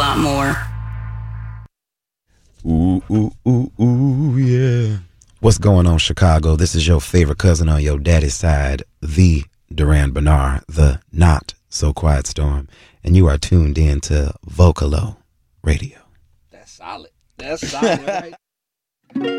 lot more. Ooh, ooh, ooh, ooh, yeah. What's going on, Chicago? This is your favorite cousin on your daddy's side, the Duran Bernard, the not so quiet storm, and you are tuned in to Vocalo Radio. That's solid. That's solid, right?